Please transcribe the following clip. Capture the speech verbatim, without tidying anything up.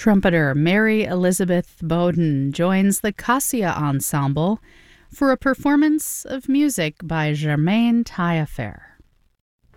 Trumpeter Mary Elizabeth Bowden joins the Cassia Ensemble for a performance of music by Germaine Taillefer.